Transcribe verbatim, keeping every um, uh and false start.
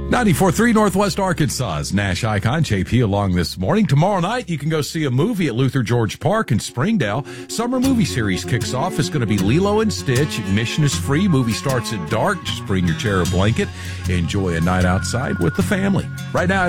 ninety-four point three Northwest Arkansas's Nash Icon, J P along this morning. Tomorrow night, you can go see a movie at Luther George Park in Springdale. Summer movie series kicks off. It's going to be Lilo and Stitch. Admission is free. Movie starts at dark. Just bring your chair or blanket. Enjoy a night outside with the family. Right now,